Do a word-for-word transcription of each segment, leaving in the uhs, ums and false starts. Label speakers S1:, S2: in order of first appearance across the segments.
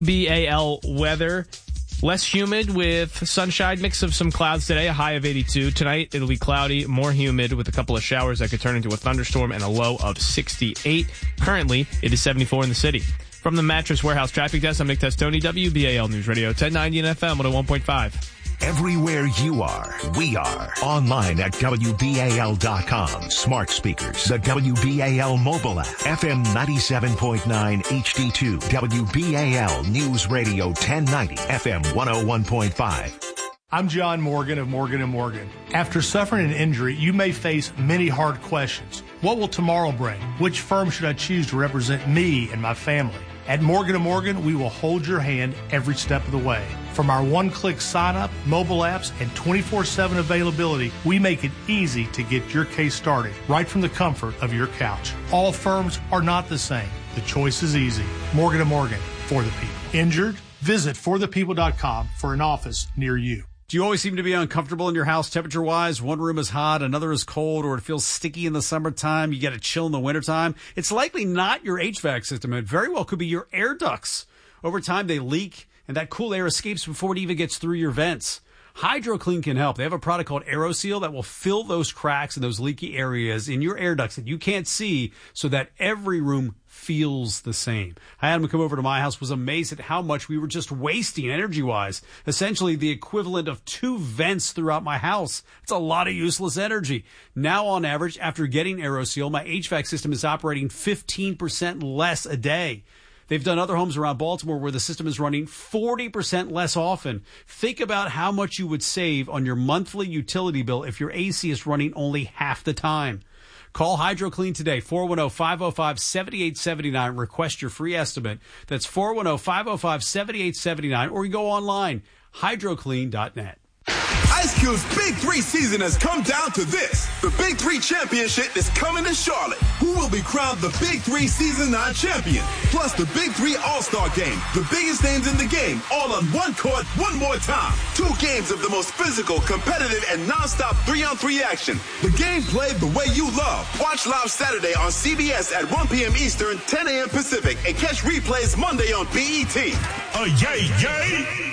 S1: B A L weather. Less humid with sunshine, mix of some clouds today, a high of eighty-two. Tonight, it'll be cloudy, more humid with a couple of showers that could turn into a thunderstorm and a low of sixty-eight. Currently, it is seventy-four in the city. From the Mattress Warehouse Traffic Desk, I'm Nick Testoni, W B A L News Radio, ten ninety and F M one oh one point five.
S2: Everywhere you are, we are. Online at W B A L dot com. Smart speakers, the W B A L mobile app, F M ninety-seven point nine H D two, W B A L News Radio ten ninety, F M one oh one point five.
S3: I'm John Morgan of Morgan and Morgan. After suffering an injury, you may face many hard questions. What will tomorrow bring? Which firm should I choose to represent me and my family? At Morgan and Morgan, we will hold your hand every step of the way. From our one-click sign-up, mobile apps, and twenty-four seven availability, we make it easy to get your case started right from the comfort of your couch. All firms are not the same. The choice is easy. Morgan and Morgan, for the people. Injured? Visit for the people dot com for an office near you.
S4: Do you always seem to be uncomfortable in your house temperature-wise? One room is hot, another is cold, or it feels sticky in the summertime, you get a chill in the wintertime? It's likely not your H V A C system. It very well could be your air ducts. Over time, they leak, and that cool air escapes before it even gets through your vents. HydroClean can help. They have a product called AeroSeal that will fill those cracks and those leaky areas in your air ducts that you can't see so that every room feels the same. I had him come over to my house, was amazed at how much we were just wasting energy-wise. Essentially the equivalent of two vents throughout my house. It's a lot of useless energy. Now, on average, after getting AeroSeal, my H V A C system is operating fifteen percent less a day. They've done other homes around Baltimore where the system is running forty percent less often. Think about how much you would save on your monthly utility bill if your A C is running only half the time. Call HydroClean today, four one zero, five zero five, seven eight seven nine. Request your free estimate. That's four one zero, five zero five, seven eight seven nine. Or you go online, hydroclean dot net.
S5: Ice Cube's Big Three season has come down to this. The Big Three Championship is coming to Charlotte. Who will be crowned the Big Three Season nine champion? Plus the Big Three All-Star Game. The biggest names in the game, all on one court, one more time. Two games of the most physical, competitive, and non-stop three-on-three action. The game played the way you love. Watch live Saturday on C B S at one p.m. Eastern, ten a.m. Pacific, and catch replays Monday on B E T.
S2: Oh, yay, yay!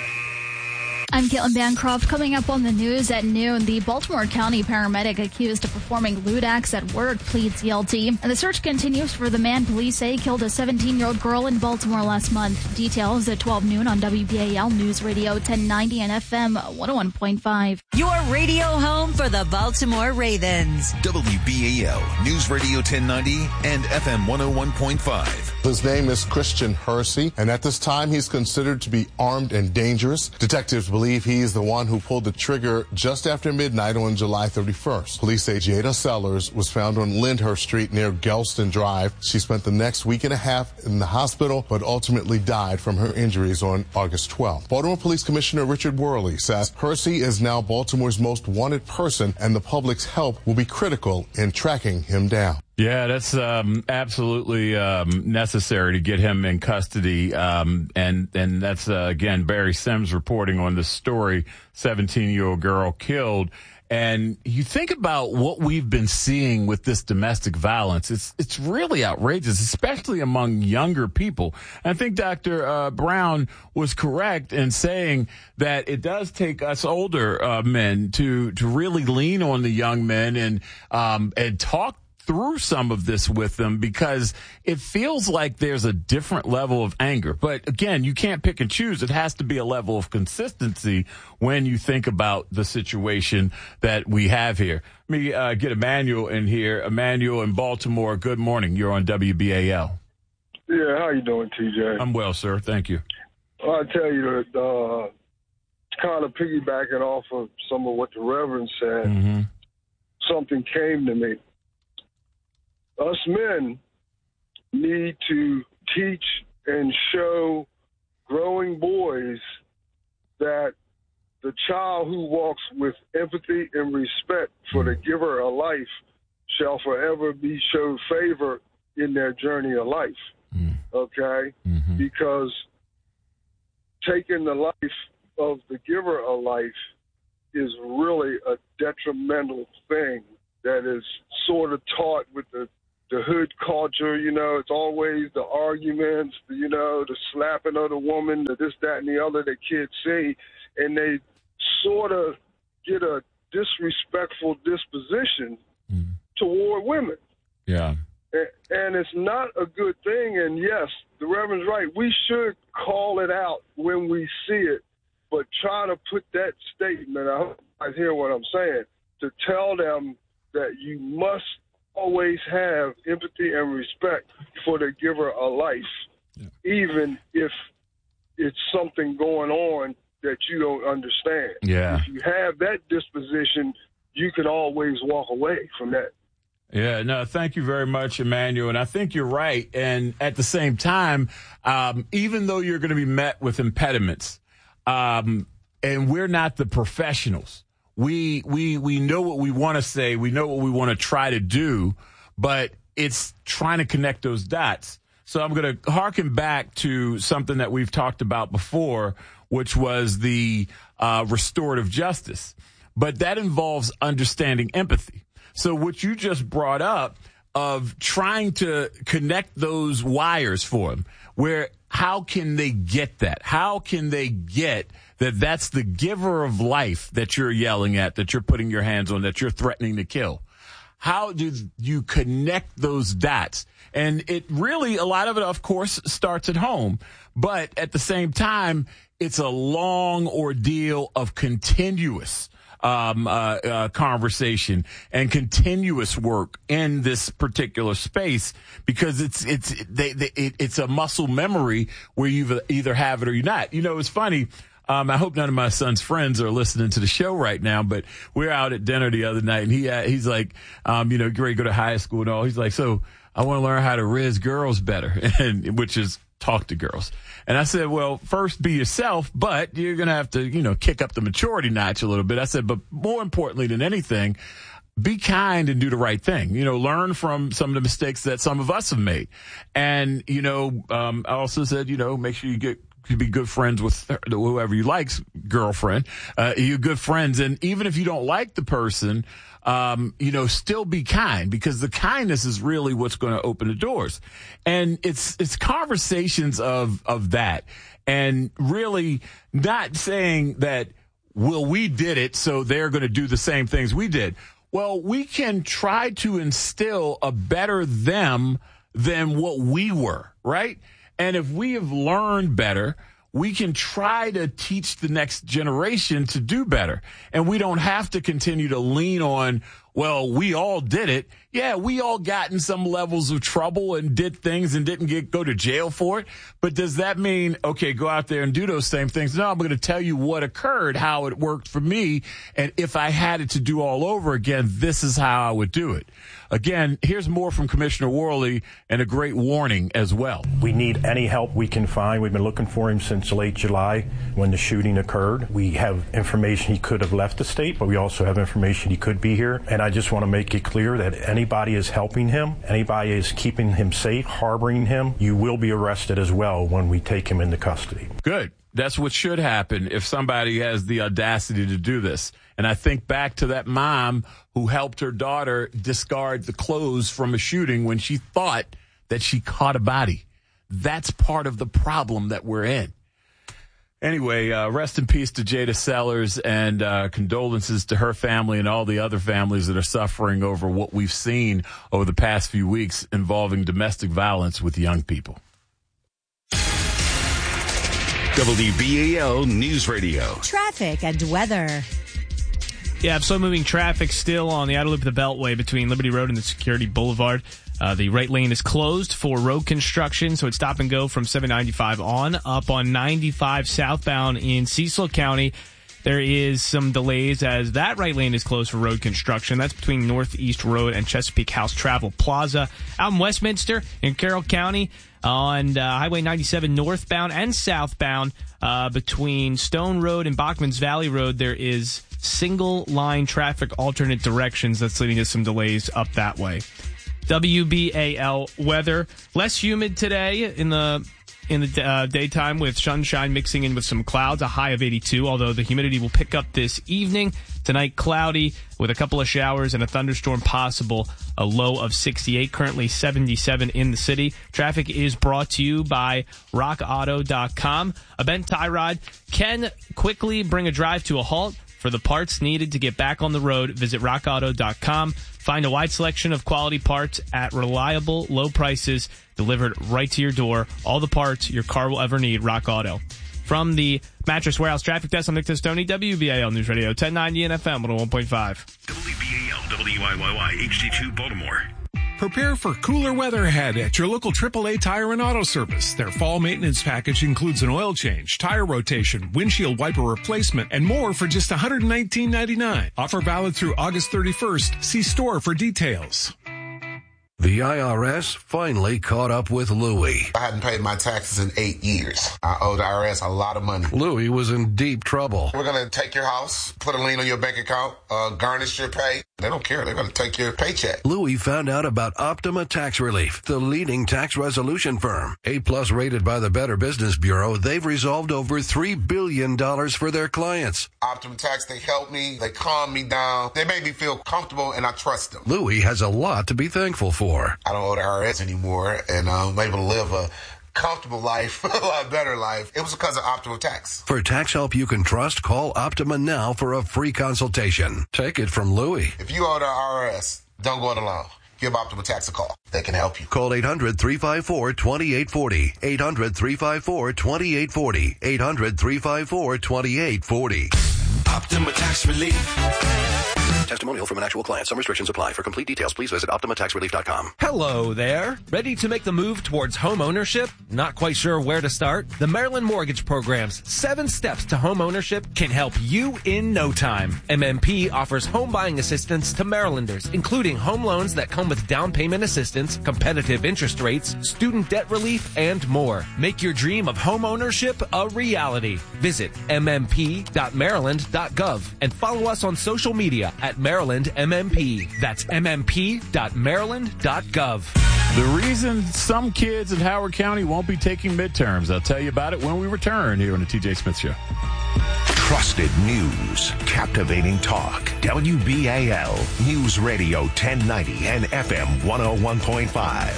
S6: I'm Caitlin Bancroft. Coming up on the news at noon, the Baltimore County paramedic accused of performing lewd acts at work pleads guilty. And the search continues for the man police say killed a seventeen-year-old girl in Baltimore last month. Details at twelve noon on W B A L News Radio ten ninety and F M one oh one point five.
S7: Your radio home for the Baltimore Ravens.
S2: W B A L News Radio ten ninety and F M one oh one point five.
S8: His name is Christian Hersey, and at this time he's considered to be armed and dangerous. Detectives believe he is the one who pulled the trigger just after midnight on July thirty-first. Police say Jada Sellers was found on Lyndhurst Street near Gelston Drive. She spent the next week and a half in the hospital, but ultimately died from her injuries on August twelfth. Baltimore Police Commissioner Richard Worley says Hersey is now Baltimore's most wanted person, and the public's help will be critical in tracking him down.
S9: Yeah, that's um, absolutely um, necessary to get him in custody. Um, and, and that's, uh, again, Barry Sims reporting on this story, seventeen-year-old girl killed. And you think about what we've been seeing with this domestic violence. It's it's really outrageous, especially among younger people. And I think Doctor Uh, Brown was correct in saying that it does take us older uh, men to to really lean on the young men and um, and talk through some of this with them, because it feels like there's a different level of anger. But again, you can't pick and choose. It has to be a level of consistency when you think about the situation that we have here. Let me uh, get Emmanuel in here. Emmanuel in Baltimore, good morning. You're on W B A L.
S10: Yeah, how you doing, T J?
S9: I'm well, sir. Thank you.
S10: Well, I tell you, that, uh, kind of piggybacking off of some of what the Reverend said,
S9: Mm-hmm.
S10: something came to me. Us men need to teach and show growing boys that the child who walks with empathy and respect for the giver of life shall forever be showed favor in their journey of life.
S9: Mm.
S10: Okay?
S9: Mm-hmm.
S10: Because taking the life of the giver of life is really a detrimental thing that is sort of taught with the the hood culture, you know, it's always the arguments, the, you know, the slapping of the woman, the this, that, and the other that kids see, and they sort of get a disrespectful disposition mm. toward women.
S9: Yeah.
S10: And, and it's not a good thing, and yes, the Reverend's right. We should call it out when we see it, but try to put that statement, I hope I hear what I'm saying, to tell them that you must always have empathy and respect for the giver of life, yeah. even if it's something going on that you don't understand.
S9: Yeah.
S10: If you have that disposition, you can always walk away from that.
S9: Yeah, no, thank you very much, Emmanuel. And I think you're right. And at the same time, um, even though you're going to be met with impediments, um, and we're not the professionals, we we we know what we want to say, we know what we want to try to do, but it's trying to connect those dots. So I'm going to harken back to something that we've talked about before, which was the uh, restorative justice. But that involves understanding empathy. So what you just brought up of trying to connect those wires for them, where how can they get that? How can they get that that's the giver of life that you're yelling at, that you're putting your hands on, that you're threatening to kill? How do you connect those dots? And it really, a lot of it, of course, starts at home. But at the same time, it's a long ordeal of continuous Um, uh, uh, conversation and continuous work in this particular space, because it's it's they, they, it, it's a muscle memory where you either have it or you're not. You know, it's funny. Um, I hope none of my son's friends are listening to the show right now, but we were out at dinner the other night, and he uh, he's like, um, you know, ready to go to high school and all. He's like, so I want to learn how to riz girls better, and which is talk to girls. And I said, well, first be yourself, but you're going to have to, you know, kick up the maturity notch a little bit. I said, but more importantly than anything, be kind and do the right thing. You know, learn from some of the mistakes that some of us have made. And, you know, um, I also said, you know, make sure you get, you be good friends with whoever you like's girlfriend. Uh, you're good friends. And even if you don't like the person, um, you know, still be kind, because the kindness is really what's going to open the doors. And it's, it's conversations of, of that, and really not saying that, well, we did it, so they're going to do the same things we did. Well, we can try to instill a better them than what we were, right? And if we have learned better, we can try to teach the next generation to do better. And we don't have to continue to lean on, well, we all did it. Yeah, we all got in some levels of trouble and did things and didn't get go to jail for it. But does that mean, okay, go out there and do those same things? No, I'm going to tell you what occurred, how it worked for me. And if I had it to do all over again, this is how I would do it. Again, here's more from Commissioner Worley, and a great warning as well.
S11: We need any help we can find. We've been looking for him since late July when the shooting occurred. We have information he could have left the state, but we also have information he could be here. And I just want to make it clear that anybody is helping him, anybody is keeping him safe, harboring him, you will be arrested as well when we take him into custody.
S9: Good. That's what should happen if somebody has the audacity to do this. And I think back to that mom who helped her daughter discard the clothes from a shooting when she thought that she caught a body. That's part of the problem that we're in. Anyway, uh, rest in peace to Jada Sellers, and uh, condolences to her family and all the other families that are suffering over what we've seen over the past few weeks involving domestic violence with young people.
S2: W B A L News Radio.
S7: Traffic and weather.
S1: Yeah, slow-moving traffic still on the outer loop of the Beltway between Liberty Road and the Security Boulevard. Uh, the right lane is closed for road construction, so it's stop and go from seven ninety-five on. Up on ninety-five southbound in Cecil County, there is some delays as that right lane is closed for road construction. That's between Northeast Road and Chesapeake House Travel Plaza. Out in Westminster in Carroll County on uh, Highway ninety-seven northbound and southbound uh, between Stone Road and Bachman's Valley Road, there is single line traffic alternate directions that's leading to some delays up that way. W B A L weather. Less humid today in the in the uh, daytime with sunshine mixing in with some clouds, a high of eighty-two, although the humidity will pick up this evening. Tonight, cloudy with a couple of showers and a thunderstorm possible, a low of sixty-eight, currently seventy-seven in the city. Traffic is brought to you by rock auto dot com. A bent tie rod can quickly bring a drive to a halt. For the parts needed to get back on the road, visit rock auto dot com. Find a wide selection of quality parts at reliable, low prices, delivered right to your door. All the parts your car will ever need, Rock Auto. From the Mattress Warehouse Traffic Desk, I'm Nick Testoni, W B A L News Radio, ten ninety N F M, one oh one point five.
S2: W B A L, W I Y Y, H D two, Baltimore.
S12: Prepare for cooler weather ahead at your local triple A Tire and Auto Service. Their fall maintenance package includes an oil change, tire rotation, windshield wiper replacement, and more for just one hundred nineteen ninety-nine. Offer valid through August thirty-first. See store for details.
S13: The I R S finally caught up with Louie.
S14: I hadn't paid my taxes in eight years. I owe the I R S a lot of money.
S13: Louie was in deep trouble.
S14: We're going to take your house, put a lien on your bank account, uh, garnish your pay. They don't care. They're going to take your paycheck.
S13: Louie found out about Optima Tax Relief, the leading tax resolution firm. A-plus rated by the Better Business Bureau, they've resolved over three billion dollars for their clients.
S14: Optima Tax, they help me. They calm me down. They make me feel comfortable, and I trust them.
S13: Louie has a lot to be thankful for.
S14: I don't owe the I R S anymore, and I'm able to live a comfortable life, a lot better life. It was because of Optima Tax.
S13: For tax help you can trust, call Optima now for a free consultation. Take it from Louie.
S14: If you owe the I R S, don't go it alone. Give Optima Tax a call. They can help you.
S13: Call eight hundred, three five four, two eight four zero. eight hundred, three five four, two eight four zero. eight hundred, three five four, two eight four zero.
S2: Optima Tax Relief.
S13: Testimonial from an actual client. Some restrictions apply. For complete details, please visit optima tax relief dot com.
S15: Hello there. Ready to make the move towards home ownership? Not quite sure where to start? The Maryland Mortgage Program's seven steps to home ownership can help you in no time. M M P offers home buying assistance to Marylanders, including home loans that come with down payment assistance, competitive interest rates, student debt relief, and more. Make your dream of home ownership a reality. Visit m m p dot maryland dot gov and follow us on social media at Maryland M M P. That's m m p dot maryland dot gov.
S9: The reason some kids in Howard County won't be taking midterms. I'll tell you about it when we return here on the T J Smith Show.
S2: Trusted news, captivating talk. W B A L News Radio ten ninety and F M one oh one point five.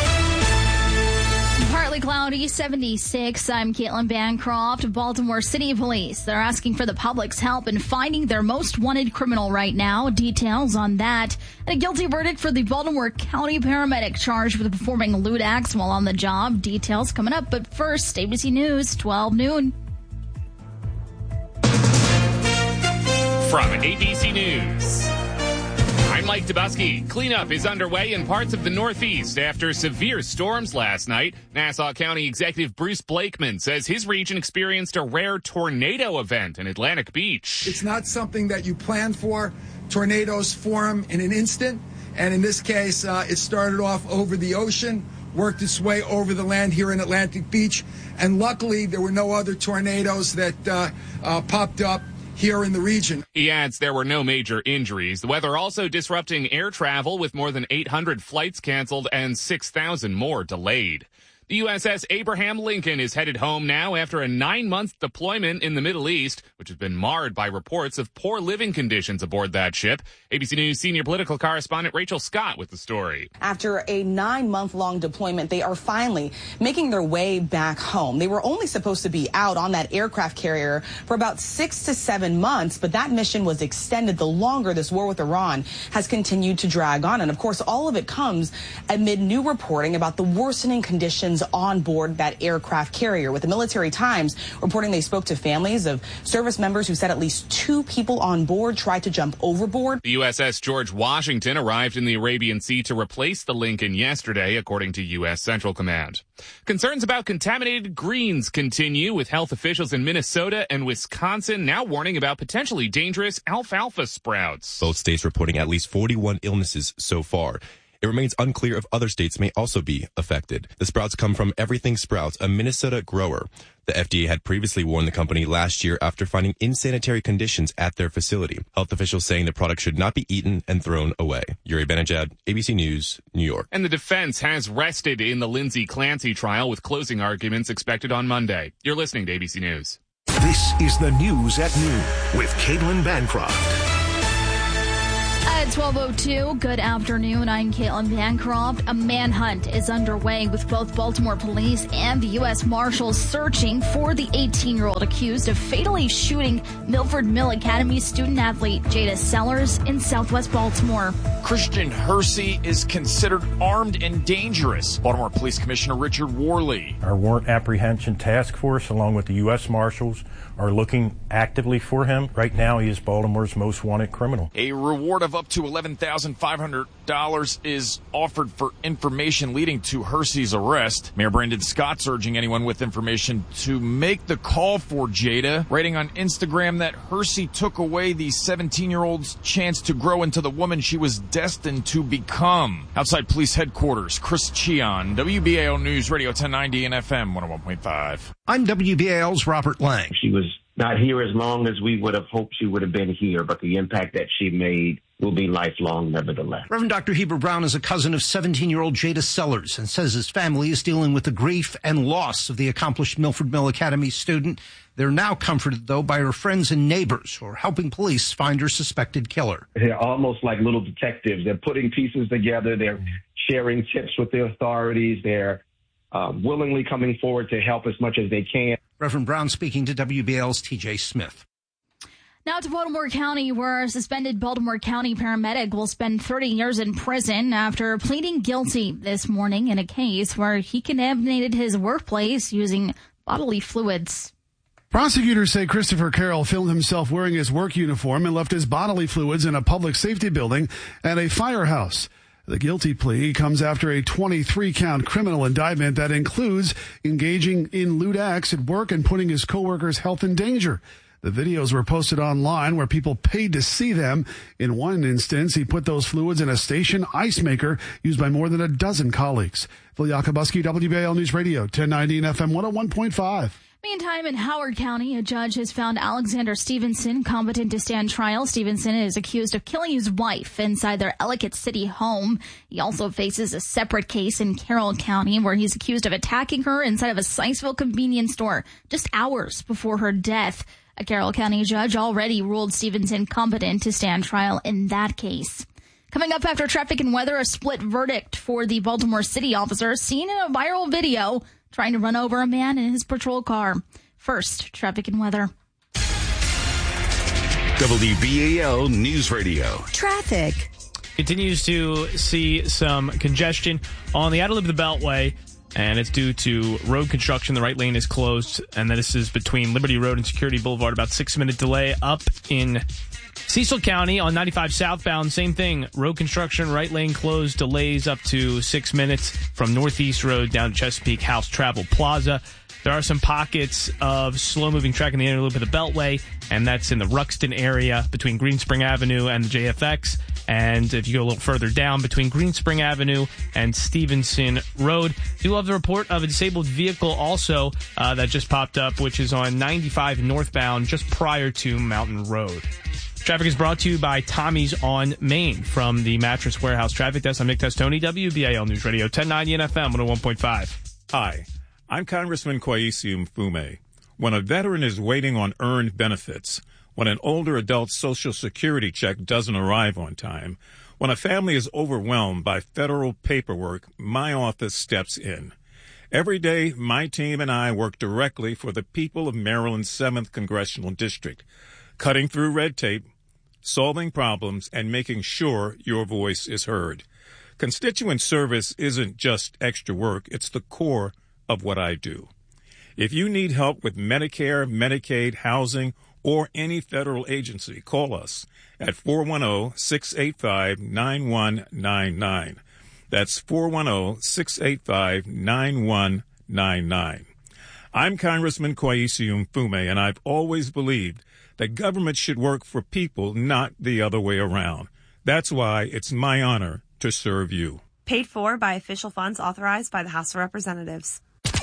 S6: Partly cloudy, seventy-six. I'm Caitlin Bancroft. Baltimore City Police. They're asking for the public's help in finding their most wanted criminal right now. Details on that. And a guilty verdict for the Baltimore County paramedic charged with performing lewd acts while on the job. Details coming up. But first, A B C News, twelve noon.
S16: From A B C News, I'm Mike Dubusky. Cleanup is underway in parts of the Northeast after severe storms last night. Nassau County Executive Bruce Blakeman says his region experienced a rare tornado event in Atlantic Beach.
S17: It's not something that you plan for. Tornadoes form in an instant, and in this case, uh, it started off over the ocean, worked its way over the land here in Atlantic Beach, and luckily there were no other tornadoes that uh, uh, popped up here in the region.
S16: He adds there were no major injuries. The weather also disrupting air travel with more than eight hundred flights canceled and six thousand more delayed. The U S S Abraham Lincoln is headed home now after a nine-month deployment in the Middle East, which has been marred by reports of poor living conditions aboard that ship. A B C News senior political correspondent Rachel Scott with the story.
S18: After a nine-month-long deployment, they are finally making their way back home. They were only supposed to be out on that aircraft carrier for about six to seven months, but that mission was extended the longer this war with Iran has continued to drag on. And, of course, all of it comes amid new reporting about the worsening conditions on board that aircraft carrier, with the Military Times reporting they spoke to families of service members who said at least two people on board tried to jump overboard.
S16: The U S S George Washington arrived in the Arabian Sea to replace the Lincoln yesterday, according to U S Central Command. Concerns about contaminated greens continue, with health officials in Minnesota and Wisconsin now warning about potentially dangerous alfalfa sprouts.
S19: Both states reporting at least forty-one illnesses so far. It remains unclear if other states may also be affected. The sprouts come from Everything Sprouts, a Minnesota grower. The F D A had previously warned the company last year after finding insanitary conditions at their facility. Health officials saying the product should not be eaten and thrown away. Yuri Benajad, A B C News, New York.
S16: And the defense has rested in the Lindsay Clancy trial with closing arguments expected on Monday. You're listening to A B C News.
S2: This is the News at Noon with Caitlin Bancroft.
S6: At twelve oh two, good afternoon. I'm Caitlin Bancroft. A manhunt is underway with both Baltimore police and the U S Marshals searching for the eighteen-year-old accused of fatally shooting Milford Mill Academy student-athlete Jada Sellers in southwest Baltimore.
S20: Christian Hersey is considered armed and dangerous. Baltimore Police Commissioner Richard Worley.
S11: Our warrant apprehension task force, along with the U S Marshals, are looking actively for him. Right now, he is Baltimore's most wanted criminal.
S20: A reward of up to eleven thousand five hundred dollars is offered for information leading to Hersey's arrest. Mayor Brandon Scott's urging anyone with information to make the call for Jada, writing on Instagram that Hersey took away the seventeen-year-old's chance to grow into the woman she was destined to become. Outside police headquarters, Chris Cheon, W B A L News Radio ten ninety and F M one oh one point five.
S21: I'm W B A L's Robert Lang.
S22: She was not here as long as we would have hoped she would have been here, but the impact that she made will be lifelong nevertheless.
S21: Reverend Doctor Heber Brown is a cousin of seventeen-year-old Jada Sellers and says his family is dealing with the grief and loss of the accomplished Milford Mill Academy student. They're now comforted, though, by her friends and neighbors who are helping police find her suspected killer.
S22: They're almost like little detectives. They're putting pieces together. They're sharing tips with the authorities. They're uh, willingly coming forward to help as much as they can.
S21: Reverend Brown speaking to W B L's T J Smith.
S6: Now to Baltimore County, where a suspended Baltimore County paramedic will spend thirty years in prison after pleading guilty this morning in a case where he contaminated his workplace using bodily fluids.
S23: Prosecutors say Christopher Carroll filmed himself wearing his work uniform and left his bodily fluids in a public safety building at a firehouse. The guilty plea comes after a twenty-three count criminal indictment that includes engaging in lewd acts at work and putting his coworkers' health in danger. The videos were posted online where people paid to see them. In one instance, he put those fluids in a station ice maker used by more than a dozen colleagues. Phil Yakubuski, W B A L News Radio, ten ninety and F M one oh one point five.
S6: Meantime, in Howard County, a judge has found Alexander Stevenson competent to stand trial. Stevenson is accused of killing his wife inside their Ellicott City home. He also faces a separate case in Carroll County where he's accused of attacking her inside of a Siceville convenience store just hours before her death. A Carroll County judge already ruled Stevenson competent to stand trial in that case. Coming up after traffic and weather, a split verdict for the Baltimore City officer seen in a viral video trying to run over a man in his patrol car. First, traffic and weather.
S2: W B A L News Radio.
S7: Traffic.
S1: Continues to see some congestion on the outer loop of the Beltway, and it's due to road construction. The right lane is closed, and this is between Liberty Road and Security Boulevard. About six-minute delay up in Cecil County on ninety-five southbound. Same thing. Road construction, right lane closed, delays up to six minutes from Northeast Road down to Chesapeake House Travel Plaza. There are some pockets of slow-moving traffic in the inner loop of the Beltway, and that's in the Ruxton area between Greenspring Avenue and the J F X. And if you go a little further down between Greenspring Avenue and Stevenson Road. Do love the report of a disabled vehicle also uh, that just popped up, which is on ninety-five northbound just prior to Mountain Road. Traffic is brought to you by Tommy's on Main from the Mattress Warehouse Traffic Desk. I'm Nick Testoni, W B A L News Radio, ten ninety and F M one oh one point five.
S24: Hi, I'm Congressman Kwesi Mfume. When a veteran is waiting on earned benefits, when an older adult's Social Security check doesn't arrive on time, when a family is overwhelmed by federal paperwork, my office steps in. Every day, my team and I work directly for the people of Maryland's seventh Congressional District, cutting through red tape, solving problems, and making sure your voice is heard. Constituent service isn't just extra work, it's the core of what I do. If you need help with Medicare, Medicaid, housing, or any federal agency, call us at four one zero, six eight five, nine one nine nine. That's four one zero, six eight five, nine one nine nine. I'm Congressman Kwesi Mfume, and I've always believed that government should work for people, not the other way around. That's why it's my honor to serve you.
S3: Paid for by official funds authorized by the House of Representatives.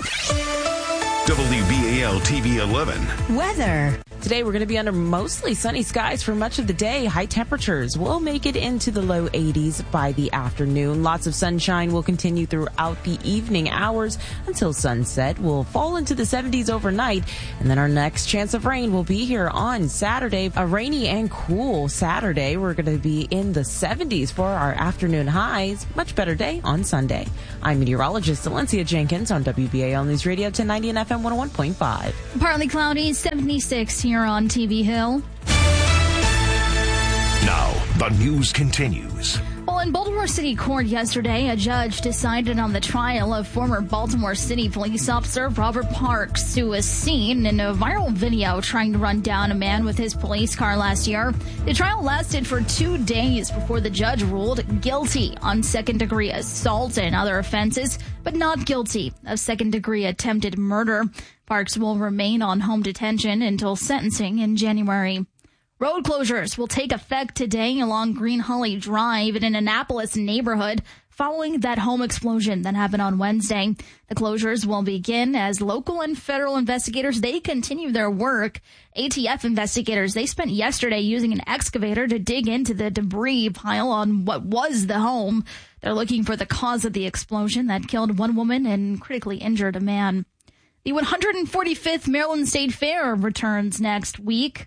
S4: W B A L T V eleven.
S5: Weather. Today we're going to be under mostly sunny skies for much of the day. High temperatures will make it into the low eighties by the afternoon. Lots of sunshine will continue throughout the evening hours until sunset. We'll fall into the seventies overnight, and then our next chance of rain will be here on Saturday. A rainy and cool Saturday. We're going to be in the seventies for our afternoon highs. Much better day on Sunday. I'm meteorologist Valencia Jenkins on W B A L News Radio ten ninety and F M one oh one point five.
S6: Partly cloudy, seventy-six here on T V Hill.
S2: Now, the news continues.
S6: Well, in Baltimore City Court yesterday, a judge decided on the trial of former Baltimore City police officer Robert Parks, who was seen in a viral video trying to run down a man with his police car last year. The trial lasted for two days before the judge ruled guilty on second-degree assault and other offenses, but not guilty of second-degree attempted murder. Parks will remain on home detention until sentencing in January. Road closures will take effect today along Green Holly Drive in an Annapolis neighborhood following that home explosion that happened on Wednesday. The closures will begin as local and federal investigators, they continue their work. A T F investigators, they spent yesterday using an excavator to dig into the debris pile on what was the home. They're looking for the cause of the explosion that killed one woman and critically injured a man. The one hundred forty-fifth Maryland State Fair returns next week.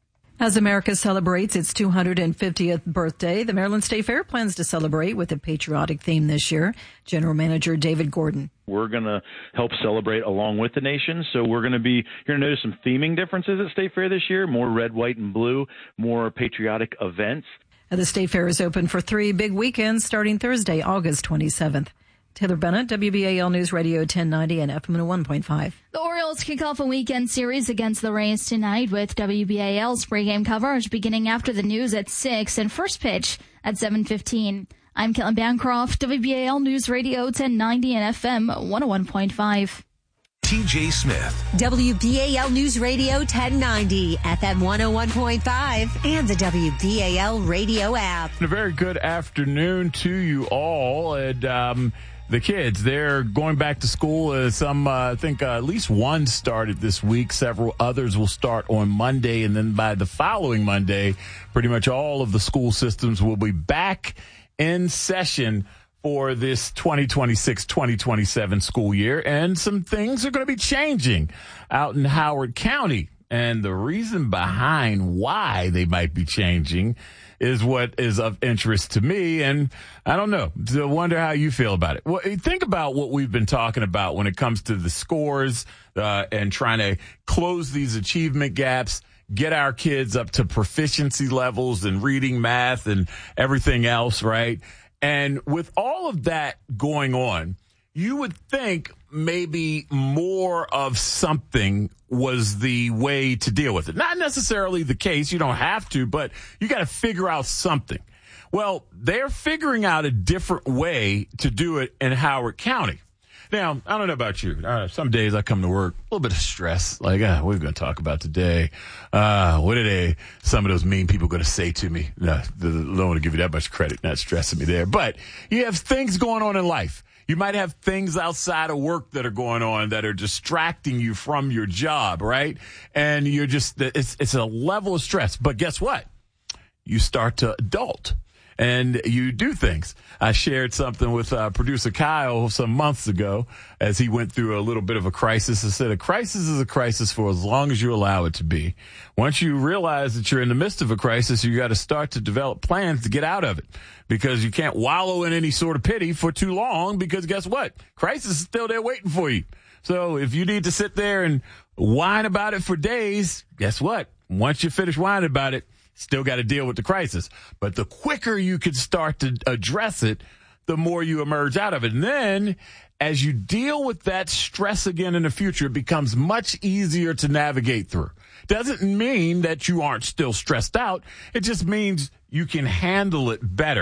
S8: As America celebrates its two hundred fiftieth birthday, the Maryland State Fair plans to celebrate with a patriotic theme this year. General Manager David Gordon.
S25: We're going to help celebrate along with the nation. So we're going to be, you're going to notice some theming differences at State Fair this year, more red, white, and blue, more patriotic events.
S8: And the State Fair is open for three big weekends starting Thursday, August twenty-seventh. Taylor Bennett, W B A L News Radio ten ninety and F M one oh one point five.
S6: The Orioles kick off a weekend series against the Rays tonight with W B A L's pregame coverage beginning after the news at six and first pitch at seven fifteen. I'm Caitlin Bancroft, W B A L News Radio ten ninety and F M one oh one point five.
S2: T J Smith.
S7: W B A L News Radio ten ninety, F M one oh one point five, and the W B A L radio app.
S9: A very good afternoon to you all. And, um, the kids, they're going back to school. Uh, some, uh, I think uh, at least one started this week. Several others will start on Monday. And then by the following Monday, pretty much all of the school systems will be back in session for this twenty twenty-six twenty twenty-seven school year. And some things are going to be changing out in Howard County. And the reason behind why they might be changing is what is of interest to me. And I don't know, I wonder how you feel about it. Well, think about what we've been talking about when it comes to the scores uh, and trying to close these achievement gaps, get our kids up to proficiency levels in reading, math, and everything else, right? And with all of that going on, you would think maybe more of something was the way to deal with it. Not necessarily the case. You don't have to, but you got to figure out something. Well, they're figuring out a different way to do it in Howard County. Now, I don't know about you. Uh, some days I come to work, a little bit of stress. Like, uh, what are we going to talk about today? Uh, what are they, some of those mean people going to say to me? No, I don't want to give you that much credit, not stressing me there. But you have things going on in life. You might have things outside of work that are going on that are distracting you from your job, right? And you're just, it's, it's a level of stress. But guess what? You start to adult and you do things. I shared something with uh, producer Kyle some months ago as he went through a little bit of a crisis. I said a crisis is a crisis for as long as you allow it to be. Once you realize that you're in the midst of a crisis, you got to start to develop plans to get out of it, because you can't wallow in any sort of pity for too long, because guess what? Crisis is still there waiting for you. So if you need to sit there and whine about it for days, guess what? Once you finish whining about it, still got to deal with the crisis. But the quicker you can start to address it, the more you emerge out of it. And then as you deal with that stress again in the future, it becomes much easier to navigate through. Doesn't mean that you aren't still stressed out. It just means you can handle it better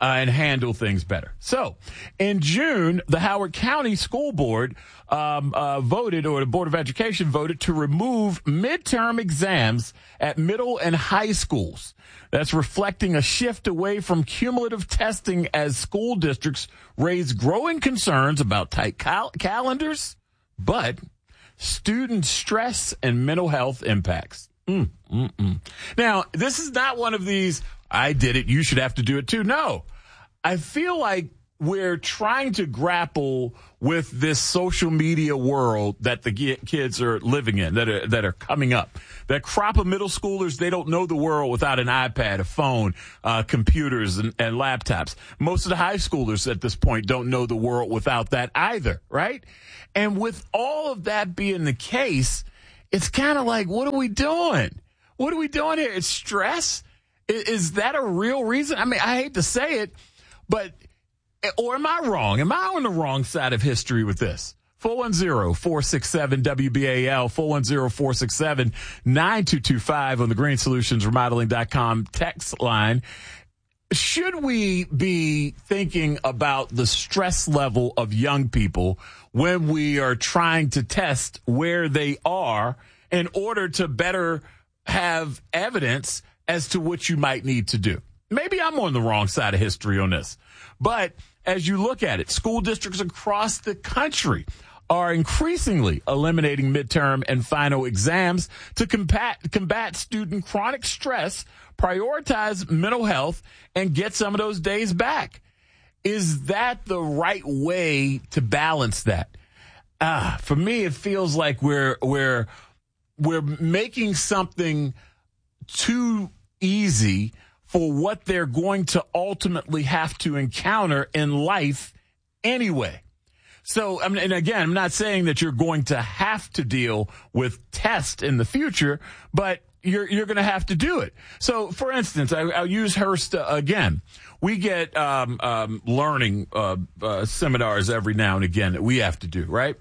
S9: uh, and handle things better. So in June, the Howard County School Board um, uh, voted, or the Board of Education voted, to remove midterm exams at middle and high schools. That's reflecting a shift away from cumulative testing as school districts raise growing concerns about tight cal- calendars, but student stress and mental health impacts. Mm, mm, mm. Now, this is not one of these, I did it, you should have to do it too. No, I feel like we're trying to grapple with this social media world that the kids are living in, that are, that are coming up. That crop of middle schoolers, they don't know the world without an iPad, a phone, uh, computers, and, and laptops. Most of the high schoolers at this point don't know the world without that either, right? And with all of that being the case, it's kind of like, what are we doing? What are we doing here? It's stress? Is, is that a real reason? I mean, I hate to say it, but, or am I wrong? Am I on the wrong side of history with this? four one zero, four six seven, W B A L, four one zero, four six seven, nine two two five on the green solutions remodeling dot com text line. Should we be thinking about the stress level of young people when we are trying to test where they are in order to better have evidence as to what you might need to do? Maybe I'm on the wrong side of history on this, but as you look at it, school districts across the country are increasingly eliminating midterm and final exams to combat, combat student chronic stress, prioritize mental health, and get some of those days back. Is that the right way to balance that? Ah, for me, it feels like we're we're we're making something too easy for what they're going to ultimately have to encounter in life anyway. So, I mean, and again, I'm not saying that you're going to have to deal with tests in the future, but you're you're going to have to do it. So, for instance, I, I'll use Hearst uh, again. We get um, um, learning uh, uh, seminars every now and again that we have to do, right?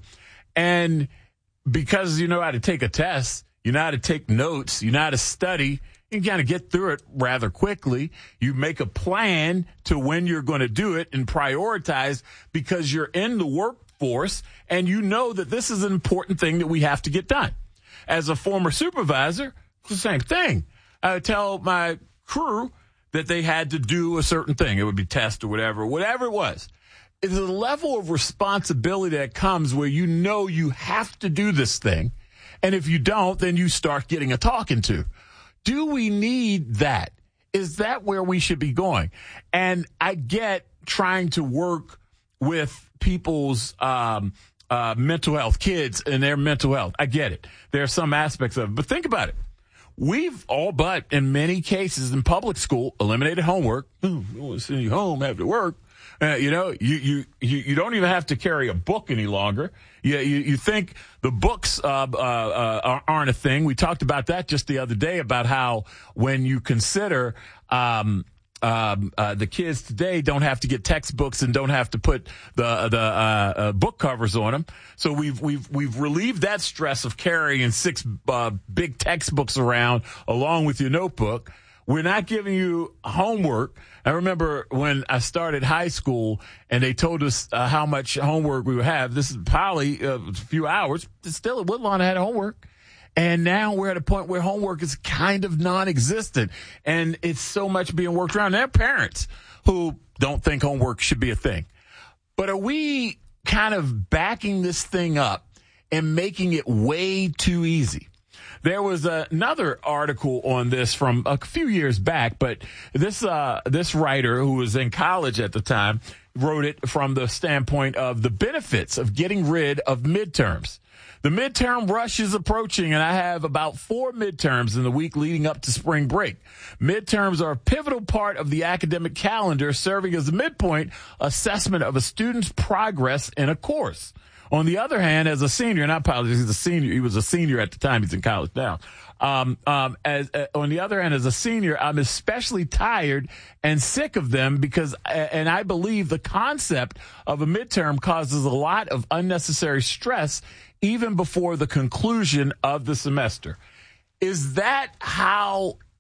S9: And because you know how to take a test, you know how to take notes, you know how to study, you kind of get through it rather quickly. You make a plan to when you're going to do it and prioritize because you're in the workforce and you know that this is an important thing that we have to get done. As a former supervisor, it's the same thing. I would tell my crew that they had to do a certain thing. It would be test or whatever, whatever it was. It's a level of responsibility that comes where you know you have to do this thing. And if you don't, then you start getting a talking to. Do we need that? Is that where we should be going? And I get trying to work with people's um, uh, mental health, kids and their mental health. I get it. There are some aspects of it. But think about it. We've all but, in many cases in public school, eliminated homework. Oh, I want to send you home after work. Uh, you know, you, you, you, you don't even have to carry a book any longer. You, you, you think the books, uh, uh, uh, aren't a thing. We talked about that just the other day about how when you consider, um, um, uh, the kids today don't have to get textbooks and don't have to put the, the, uh, uh, book covers on them. So we've, we've, we've relieved that stress of carrying six, uh, big textbooks around along with your notebook. We're not giving you homework. I remember when I started high school and they told us uh, how much homework we would have. This is probably uh, a few hours. Still, at Woodlawn, I had homework. And now we're at a point where homework is kind of non-existent. And it's so much being worked around. There are parents who don't think homework should be a thing. But are we kind of backing this thing up and making it way too easy? There was another article on this from a few years back, but this uh, this writer who was in college at the time wrote it from the standpoint of the benefits of getting rid of midterms. The midterm rush is approaching, and I have about four midterms in the week leading up to spring break. Midterms are a pivotal part of the academic calendar, serving as a midpoint assessment of a student's progress in a course. On the other hand, as a senior, and I apologize, he's a senior. He was a senior at the time. He's in college now. Um, um, as, uh, on the other hand, as a senior, I'm especially tired and sick of them because, and I believe the concept of a midterm causes a lot of unnecessary stress even before the conclusion of the semester. Is that how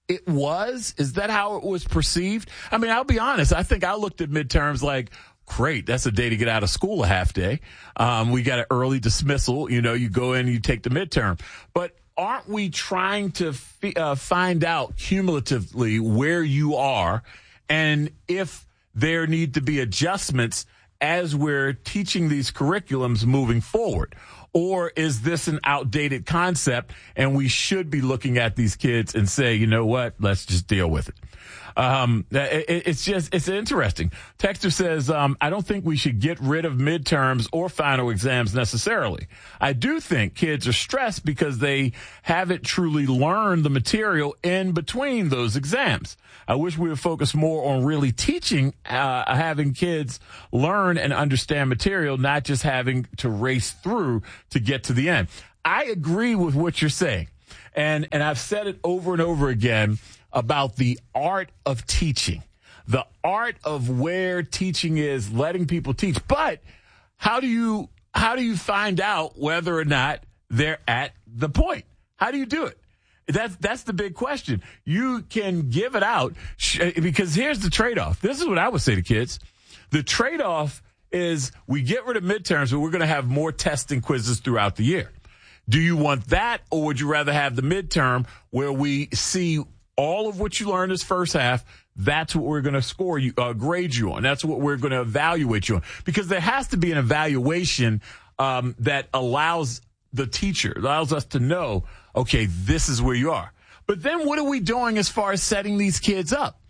S9: it was? Is that how it was perceived? I mean, I'll be honest. I think I looked at midterms like, great, that's a day to get out of school, a half day. Um, we got an early dismissal. You know, you go in and you take the midterm. But aren't we trying to f- uh, find out cumulatively where you are and if there need to be adjustments as we're teaching these curriculums moving forward? Or is this an outdated concept and we should be looking at these kids and say, you know what, let's just deal with it? Um, it, it's just, it's interesting. Texter says, um, I don't think we should get rid of midterms or final exams necessarily. I do think kids are stressed because they haven't truly learned the material in between those exams. I wish we would focus more on really teaching, uh, having kids learn and understand material, not just having to race through to get to the end. I agree with what you're saying. And, and I've said it over and over again about the art of teaching, the art of where teaching is, letting people teach. But how do you, how do you find out whether or not they're at the point? How do you do it? That's, that's the big question. You can give it out because here's the trade-off. This is what I would say to kids. The trade-off is we get rid of midterms, but we're going to have more tests and quizzes throughout the year. Do you want that, or would you rather have the midterm where we see all of what you learned this first half? That's what we're going to score you, uh, grade you on. That's what we're going to evaluate you on, because there has to be an evaluation um, that allows the teacher, allows us to know, okay, this is where you are. But then what are we doing as far as setting these kids up?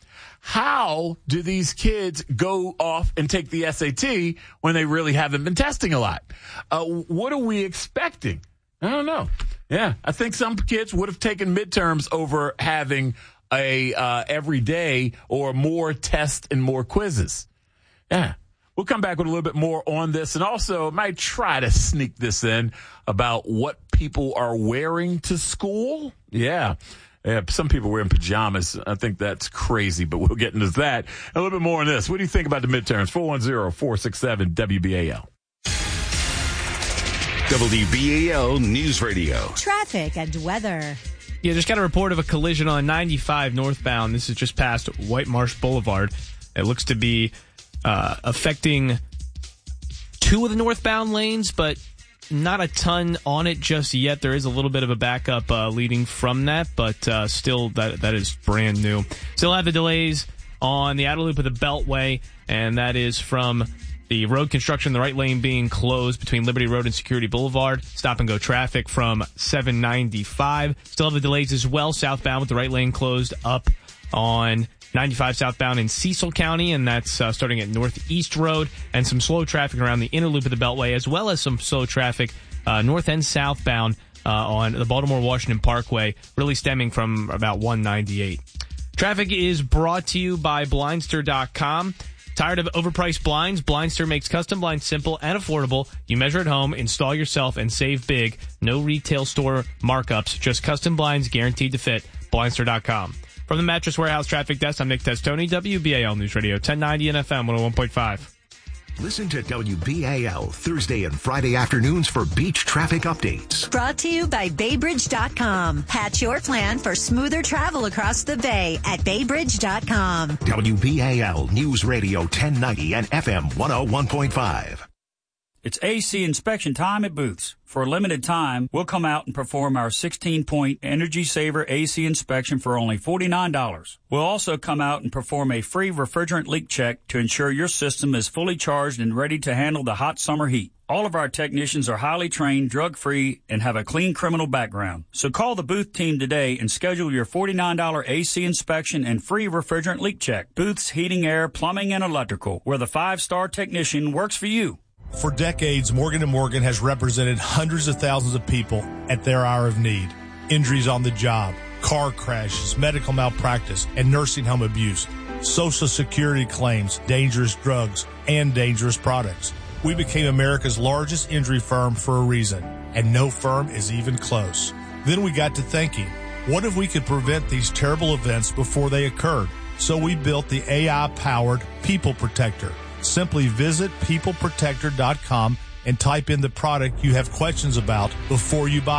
S9: How do these kids go off and take the S A T when they really haven't been testing a lot? Uh, what are we expecting? I don't know. Yeah, I think some kids would have taken midterms over having a uh, every day or more tests and more quizzes. Yeah. We'll come back with a little bit more on this, and also might try to sneak this in about what people are wearing to school. Yeah. Yeah, some people wearing pajamas. I think that's crazy, but we'll get into that. A little bit more on this. What do you think about the midterms? four one zero, four six seven, W B A L.
S2: W B A L News Radio.
S7: Traffic and weather.
S1: Yeah, just got a report of a collision on ninety-five northbound. This is just past White Marsh Boulevard. It looks to be uh, affecting two of the northbound lanes, but not a ton on it just yet. There is a little bit of a backup uh, leading from that, but uh, still that that is brand new. Still have the delays on the outer loop of the Beltway, and that is from the road construction, the right lane being closed between Liberty Road and Security Boulevard. Stop and go traffic from seven ninety-five. Still have the delays as well southbound with the right lane closed up on ninety-five southbound in Cecil County, and that's uh, starting at Northeast Road, and some slow traffic around the inner loop of the Beltway, as well as some slow traffic uh, north and southbound uh, on the Baltimore-Washington Parkway, really stemming from about one ninety-eight. Traffic is brought to you by Blindster dot com. Tired of overpriced blinds? Blindster makes custom blinds simple and affordable. You measure at home, install yourself, and save big. No retail store markups, just custom blinds guaranteed to fit. Blindster dot com. From the Mattress Warehouse Traffic Desk, I'm Nick Testoni, W B A L News Radio, ten ninety and F M one oh one point five.
S2: Listen to W B A L Thursday and Friday afternoons for beach traffic updates.
S7: Brought to you by Bay Bridge dot com. Hatch your plan for smoother travel across the bay at Bay Bridge dot com.
S2: W B A L News Radio ten ninety and F M one oh one point five.
S4: It's A C inspection time at Booth's. For a limited time, we'll come out and perform our sixteen-point Energy Saver A C inspection for only forty-nine dollars. We'll also come out and perform a free refrigerant leak check to ensure your system is fully charged and ready to handle the hot summer heat. All of our technicians are highly trained, drug-free, and have a clean criminal background. So call the Booth team today and schedule your forty-nine dollars A C inspection and free refrigerant leak check. Booth's Heating, Air, Plumbing, and Electrical, where the five-star technician works for you.
S10: For decades, Morgan and Morgan has represented hundreds of thousands of people at their hour of need. Injuries on the job, car crashes, medical malpractice, and nursing home abuse, Social Security claims, dangerous drugs, and dangerous products. We became America's largest injury firm for a reason, and no firm is even close. Then we got to thinking, what if we could prevent these terrible events before they occurred? So we built the A I-powered People Protector. Simply visit people protector dot com and type in the product you have questions about before you buy it.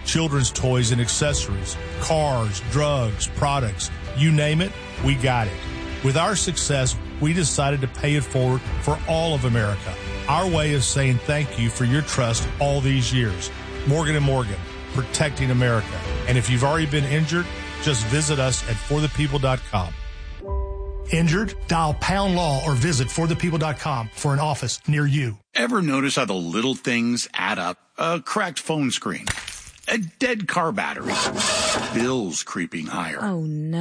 S10: children's toys and accessories, cars, drugs, products, you name it, we got it. With our success, we decided to pay it forward for all of America. Our way of saying thank you for your trust all these years. Morgan and Morgan, protecting America. And if you've already been injured, just visit us at for the people dot com.
S12: Injured? Dial pound law or visit for the people dot com for an office near you.
S13: Ever notice how the little things add up? A cracked phone screen, a dead car battery, bills creeping higher.
S5: Oh,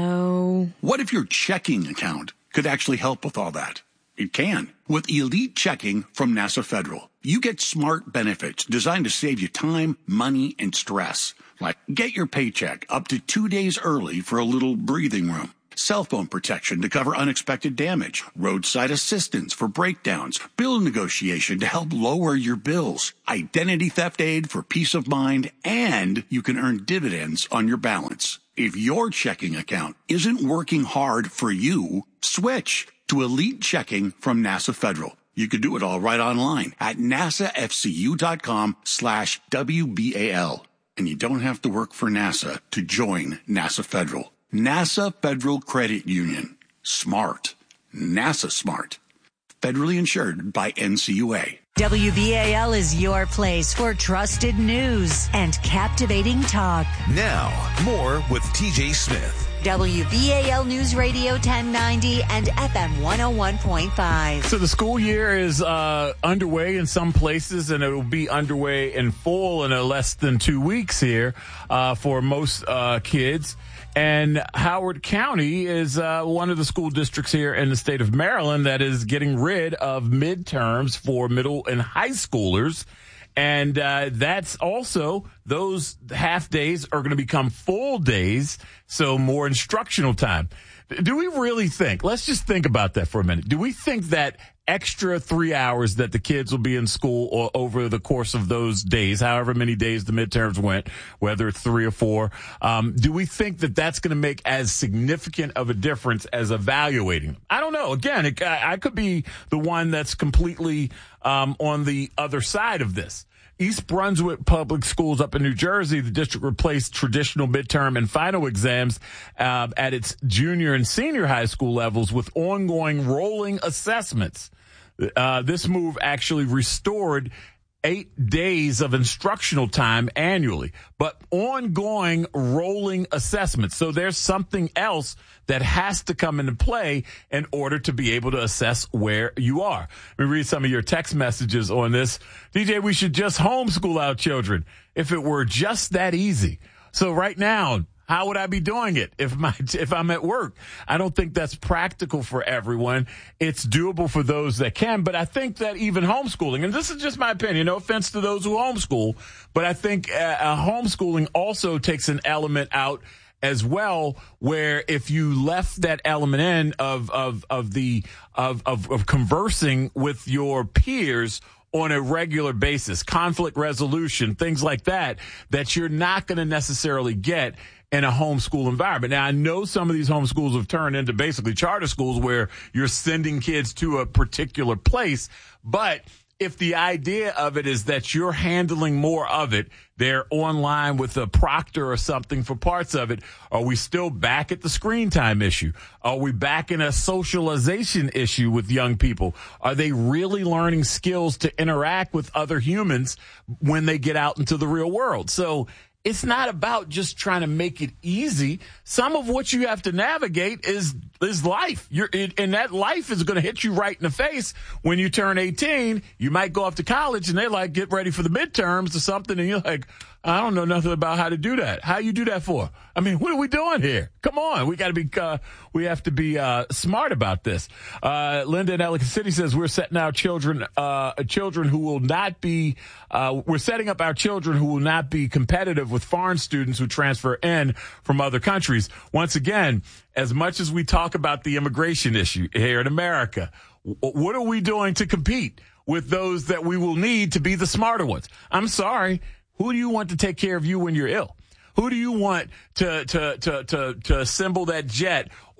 S5: no.
S13: What if your checking account could actually help with all that? It can. With Elite Checking from NASA Federal, you get smart benefits designed to save you time, money, and stress. Like get your paycheck up to two days early for a little breathing room. Cell phone protection to cover unexpected damage, roadside assistance for breakdowns, bill negotiation to help lower your bills, identity theft aid for peace of mind, and you can earn dividends on your balance. If your checking account isn't working hard for you, switch to Elite Checking from NASA Federal. You could do it all right online at nasafcu.com slash WBAL. And you don't have to work for NASA to join NASA Federal. NASA Federal Credit Union. Smart. NASA smart. Federally insured by N C U A.
S7: W B A L is your place for trusted news and captivating talk.
S2: Now, more with T J Smith.
S7: W B A L News Radio ten ninety and F M one oh one point five.
S9: So the school year is uh, underway in some places, and it will be underway in full in a less than two weeks here uh, for most uh, kids. And Howard County is uh, one of the school districts here in the state of Maryland that is getting rid of midterms for middle and high schoolers. And uh, that's also, those half days are going to become full days, so more instructional time. Do we really think, let's just think about that for a minute. Do we think that extra three hours that the kids will be in school or over the course of those days, however many days the midterms went, whether it's three or four, um, do we think that that's going to make as significant of a difference as evaluating them? I don't know. Again, it, I could be the one that's completely um, on the other side of this. East Brunswick Public Schools up in New Jersey, the district replaced traditional midterm and final exams uh, at its junior and senior high school levels with ongoing rolling assessments. Uh, this move actually restored eight days of instructional time annually, but ongoing rolling assessments. So there's something else that has to come into play in order to be able to assess where you are. Let me read some of your text messages on this. D J, we should just homeschool our children if it were just that easy. So right now, how would I be doing it if my if I'm at work? I don't think that's practical for everyone. It's doable for those that can, but I think that even homeschooling, and this is just my opinion, no offense to those who homeschool, but I think uh, uh, homeschooling also takes an element out as well, where if you left that element in of of of the of of, of conversing with your peers on a regular basis, conflict resolution, things like that, that you're not going to necessarily get in a homeschool environment. Now, I know some of these homeschools have turned into basically charter schools where you're sending kids to a particular place, but if the idea of it is that you're handling more of it, they're online with a proctor or something for parts of it, are we still back at the screen time issue? Are we back in a socialization issue with young people? Are they really learning skills to interact with other humans when they get out into the real world? So it's not about just trying to make it easy. Some of what you have to navigate is is life. You're, and that life is going to hit you right in the face when you turn eighteen. You might go off to college and they're like, get ready for the midterms or something. And you're like, I don't know nothing about how to do that. How you do that for? I mean, what are we doing here? Come on. We got to be, uh, we have to be, uh, smart about this. Uh, Linda in Ellicott City says we're setting our children, uh, children who will not be, uh, we're setting up our children who will not be competitive with foreign students who transfer in from other countries. Once again, as much as we talk about the immigration issue here in America, what are we doing to compete with those that we will need to be the smarter ones? I'm sorry. Who do you want to take care of you when you're ill? Who do you want to, to, to, to, to assemble that jet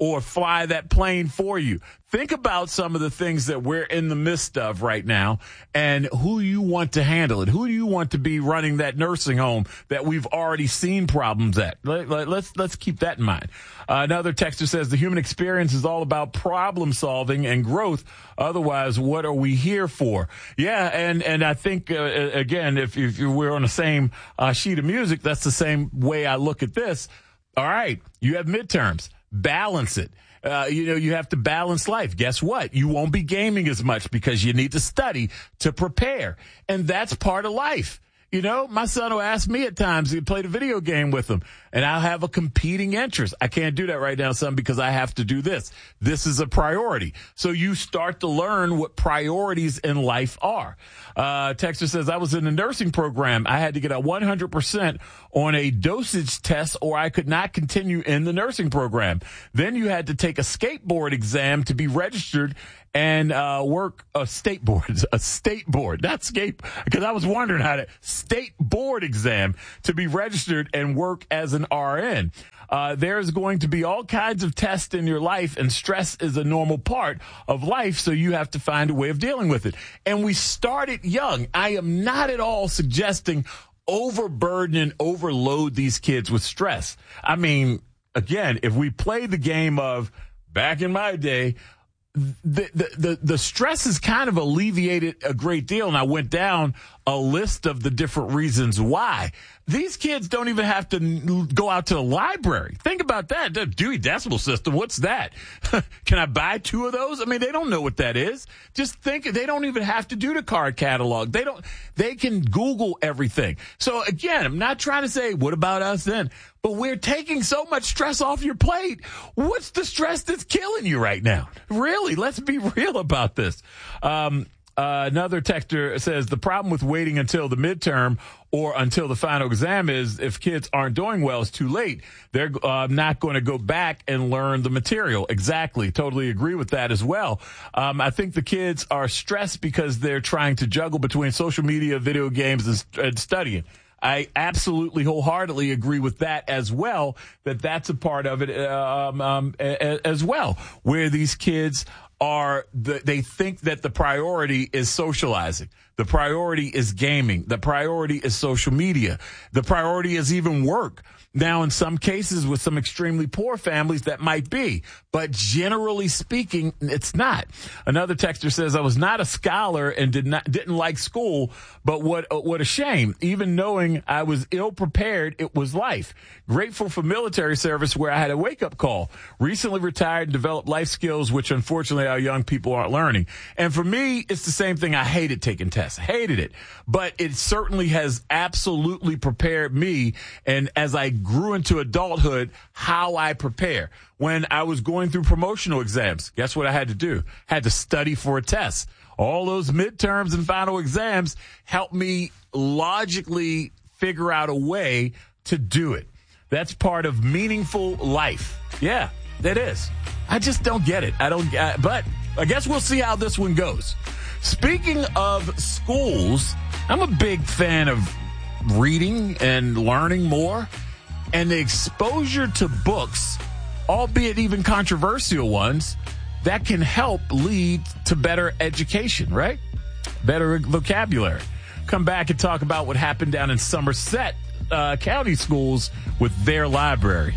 S9: or fly that plane for you. Think about some of the things that we're in the midst of right now and who you want to handle it. Who do you want to be running that nursing home that we've already seen problems at? Let, let, let's, let's keep that in mind. Uh, another texter says the human experience is all about problem solving and growth. Otherwise, what are we here for? Yeah. And, and I think, uh, again, if, if we're on the same uh, sheet of music, that's the same way I look at this. All right. You have midterms. Balance it. Uh, you know, you have to balance life. Guess what? You won't be gaming as much because you need to study to prepare. And that's part of life. You know, my son will ask me at times to play the video game with him, and I'll have a competing interest. I can't do that right now, son, because I have to do this. This is a priority. So you start to learn what priorities in life are. Uh, Texter says, I was in the nursing program. I had to get a one hundred percent on a dosage test or I could not continue in the nursing program. Then you had to take a skateboard exam to be registered and uh work a state board, a state board, not skate, because I was wondering how to state board exam to be registered and work as an R N. Uh, there's going to be all kinds of tests in your life, and stress is a normal part of life, so you have to find a way of dealing with it. And we started young. I am not at all suggesting overburden and overload these kids with stress. I mean, again, if we play the game of back in my day, The, the, the, the stress is kind of alleviated a great deal. And I went down a list of the different reasons why. These kids don't even have to go out to the library. Think about that. The Dewey Decimal System. What's that? Can I buy two of those? I mean, they don't know what that is. Just think, they don't even have to do the card catalog. They don't, they can Google everything. So again, I'm not trying to say, what about us then? But we're taking so much stress off your plate. What's the stress that's killing you right now? Really, let's be real about this. Um, uh, another texter says the problem with waiting until the midterm or until the final exam is if kids aren't doing well, it's too late. They're uh, not going to go back and learn the material. Exactly. Totally agree with that as well. Um, I think the kids are stressed because they're trying to juggle between social media, video games, and, and studying. I absolutely wholeheartedly agree with that as well, that that's a part of it um, um, as well, where these kids are, the, they think that the priority is socializing. The priority is gaming. The priority is social media. The priority is even work. Now, in some cases with some extremely poor families, that might be. But generally speaking, it's not. Another texter says, I was not a scholar and did not, didn't like school, but what, what a shame. Even knowing I was ill prepared, it was life. Grateful for military service where I had a wake-up call. Recently retired and developed life skills, which unfortunately our young people aren't learning. And for me, it's the same thing. I hated taking tests. Hated it. But it certainly has absolutely prepared me. And as I grew into adulthood, how I prepare. When I was going through promotional exams, guess what I had to do? Had to study for a test. All those midterms and final exams helped me logically figure out a way to do it. That's part of meaningful life. Yeah, that is. I just don't get it. I don't, uh, but I guess we'll see how this one goes. Speaking of schools, I'm a big fan of reading and learning more. And the exposure to books, albeit even controversial ones, that can help lead to better education, right? Better vocabulary. Come back and talk about what happened down in Somerset uh, County schools with their library.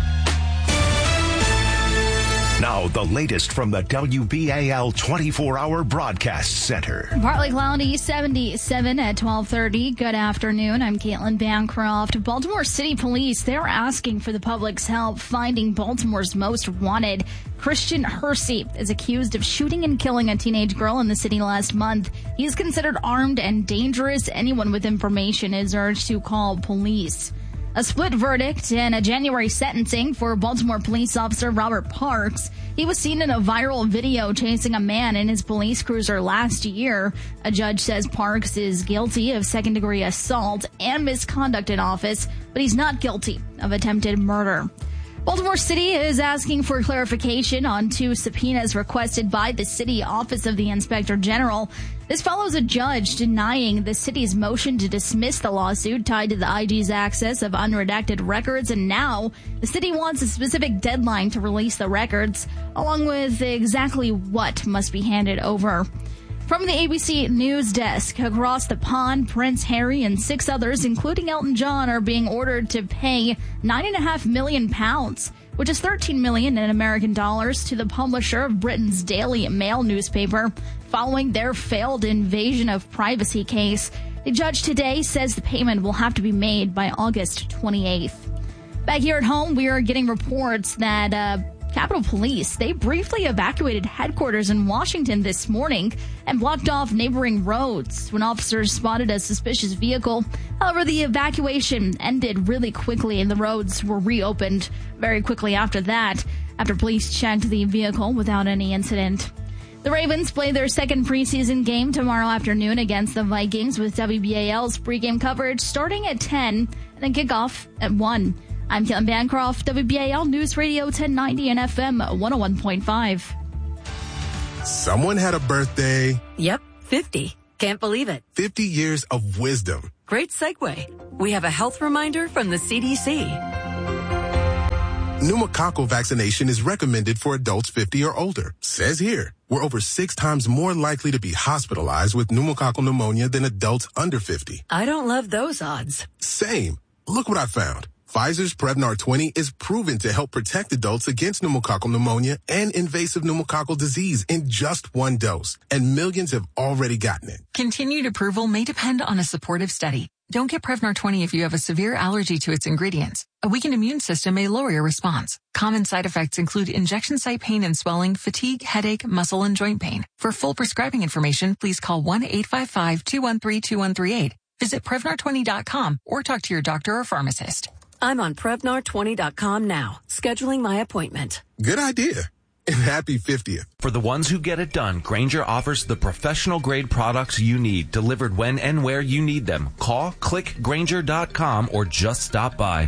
S2: Now, the latest from the W B A L twenty-four hour Broadcast Center.
S6: Partly cloudy, seventy-seven at twelve thirty. Good afternoon. I'm Caitlin Bancroft. Baltimore City Police, they're asking for the public's help finding Baltimore's most wanted. Christian Hersey is accused of shooting and killing a teenage girl in the city last month. He's considered armed and dangerous. Anyone with information is urged to call police. A split verdict in a January sentencing for Baltimore police officer Robert Parks. He was seen in a viral video chasing a man in his police cruiser last year. A judge says Parks is guilty of second-degree assault and misconduct in office, but he's not guilty of attempted murder. Baltimore City is asking for clarification on two subpoenas requested by the City Office of the Inspector General. This follows a judge denying the city's motion to dismiss the lawsuit tied to the I G's access of unredacted records, and now the city wants a specific deadline to release the records, along with exactly what must be handed over. From the A B C News Desk, across the pond, Prince Harry and six others, including Elton John, are being ordered to pay nine and a half million pounds, which is thirteen million in American dollars, to the publisher of Britain's Daily Mail newspaper, following their failed invasion of privacy case. The judge today says the payment will have to be made by August twenty-eighth. Back here at home, we are getting reports that uh, Capitol Police, they briefly evacuated headquarters in Washington this morning and blocked off neighboring roads when officers spotted a suspicious vehicle. However, the evacuation ended really quickly and the roads were reopened very quickly after that, after police checked the vehicle without any incident. The Ravens play their second preseason game tomorrow afternoon against the Vikings, with W B A L's pregame coverage starting at ten and then kickoff at one. I'm Caitlin Bancroft, W B A L News Radio ten ninety and F M one oh one point five.
S14: Someone had a birthday.
S15: Yep, fifty. Can't believe it.
S14: fifty years of wisdom.
S15: Great segue. We have a health reminder from the C D C.
S14: Pneumococcal vaccination is recommended for adults fifty or older. Says here, we're over six times more likely to be hospitalized with pneumococcal pneumonia than adults under fifty.
S15: I don't love those odds.
S14: Same. Look what I found. Pfizer's Prevnar twenty is proven to help protect adults against pneumococcal pneumonia and invasive pneumococcal disease in just one dose, and millions have already gotten it.
S17: Continued approval may depend on a supportive study. Don't get Prevnar twenty if you have a severe allergy to its ingredients. A weakened immune system may lower your response. Common side effects include injection site pain and swelling, fatigue, headache, muscle, and joint pain. For full prescribing information, please call one eight five five, two one three, two one three eight. Visit Prevnar twenty dot com or talk to your doctor or pharmacist.
S15: I'm on Prevnar twenty dot com now, scheduling my appointment.
S14: Good idea. And happy fiftieth.
S18: For the ones who get it done, Grainger offers the professional-grade products you need, delivered when and where you need them. Call, click Grainger dot com, or just stop by.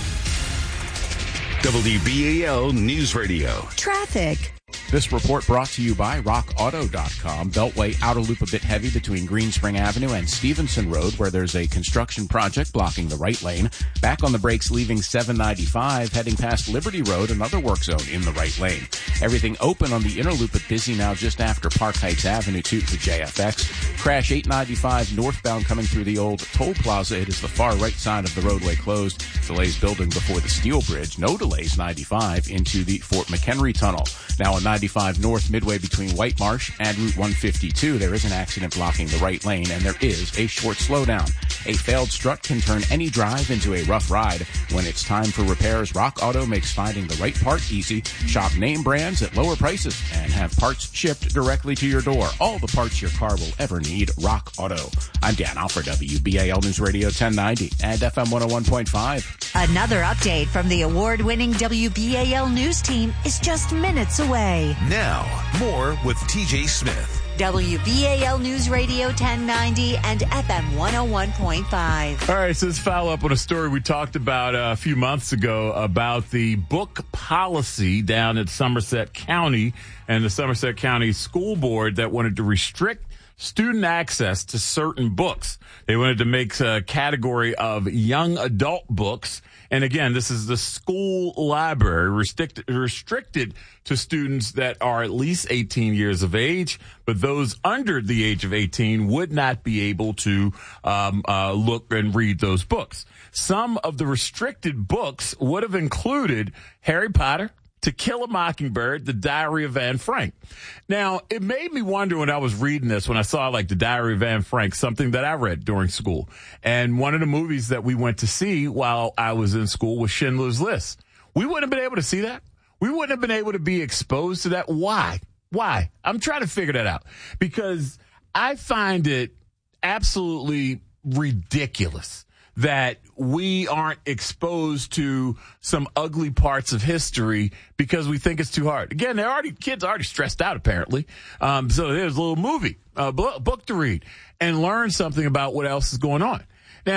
S2: W B A L News Radio.
S7: Traffic.
S19: This report brought to you by rock auto dot com. Beltway outer loop a bit heavy between Greenspring Avenue and Stevenson Road, where there's a construction project blocking the right lane. Back on the brakes leaving seven ninety-five, heading past Liberty Road, another work zone in the right lane. Everything open on the inner loop at busy now just after Park Heights Avenue to the J F X. Crash eight ninety-five northbound coming through the old toll plaza. It is the far right side of the roadway closed. Delays building before the Steel Bridge. No delays ninety-five into the Fort McHenry Tunnel. Now on ninety-five north midway between White Marsh and Route one fifty-two, there is an accident blocking the right lane, and there is a short slowdown. A failed strut can turn any drive into a rough ride. When it's time for repairs, Rock Auto makes finding the right part easy. Shop name brands at lower prices and have parts shipped directly to your door. All the parts your car will ever need. Rock Auto. I'm Dan Alford, W B A L News Radio ten ninety and F M one oh one point five.
S7: Another update from the award-winning W B A L News team is just minutes away.
S2: Now, more with T J Smith.
S7: W B A L News Radio ten ninety and F M one oh one point five.
S9: All right, so let's follow up on a story we talked about uh, a few months ago about the book policy down at Somerset County and the Somerset County School Board that wanted to restrict student access to certain books. They wanted to make a category of young adult books. And again, this is the school library, restricted, restricted to students that are at least eighteen years of age, but those under the age of eighteen would not be able to um, uh, look and read those books. Some of the restricted books would have included Harry Potter, To Kill a Mockingbird, The Diary of Anne Frank. Now, it made me wonder when I was reading this, when I saw like The Diary of Anne Frank, something that I read during school. And one of the movies that we went to see while I was in school was Schindler's List. We wouldn't have been able to see that. We wouldn't have been able to be exposed to that. Why? Why? I'm trying to figure that out because I find it absolutely ridiculous that we aren't exposed to some ugly parts of history because we think it's too hard. Again, they're already, kids are already stressed out, apparently. Um, so there's a little movie, a book to read and learn something about what else is going on. Now,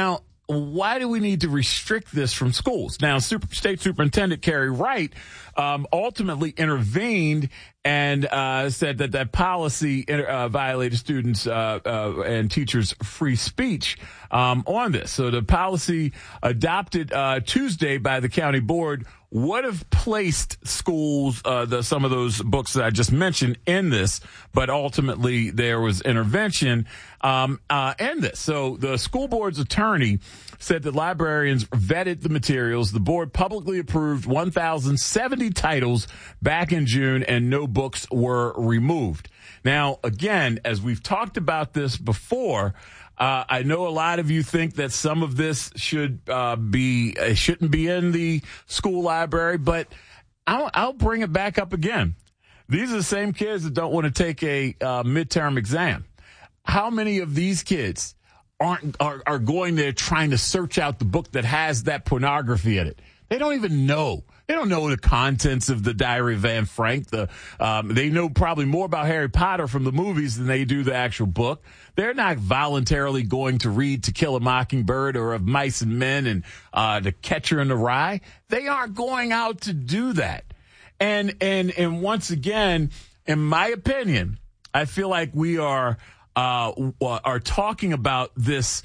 S9: why do we need to restrict this from schools? Now, Super, State Superintendent Carrie Wright um, ultimately intervened and uh, said that that policy uh, violated students' uh, uh, and teachers' free speech um, on this. So the policy adopted uh, Tuesday by the county board would have placed schools, uh, the, some of those books that I just mentioned in this, but ultimately there was intervention um, uh, in this. So the school board's attorney said that librarians vetted the materials. The board publicly approved one thousand seventy titles back in June, and no books were removed. Now, again, as we've talked about this before, Uh, I know a lot of you think that some of this should uh, be uh, shouldn't be in the school library, but I'll, I'll bring it back up again. These are the same kids that don't want to take a uh, midterm exam. How many of these kids aren't are, are going there trying to search out the book that has that pornography in it? They don't even know. They don't know the contents of the Diary of Anne Frank. The um, they know probably more about Harry Potter from the movies than they do the actual book. They're not voluntarily going to read To Kill a Mockingbird or Of Mice and Men and uh, The Catcher in the Rye. They aren't going out to do that. And and and once again, in my opinion, I feel like we are uh, are talking about this